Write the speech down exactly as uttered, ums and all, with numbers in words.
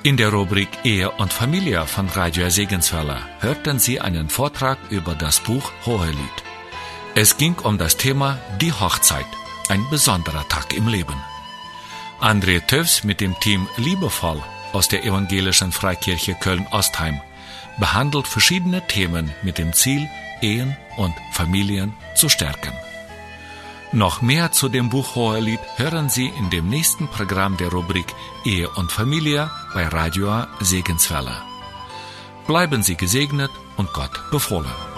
In der Rubrik Ehe und Familie von Radio Segenswelle hörten Sie einen Vortrag über das Buch Hohelied. Es ging um das Thema Die Hochzeit, ein besonderer Tag im Leben. André Tövs mit dem Team Liebevoll aus der Evangelischen Freikirche Köln-Ostheim behandelt verschiedene Themen mit dem Ziel, Ehen und Familien zu stärken. Noch mehr zu dem Buch Hohelied hören Sie in dem nächsten Programm der Rubrik Ehe und Familie bei Radio Segenswelle. Bleiben Sie gesegnet und Gott befohlen.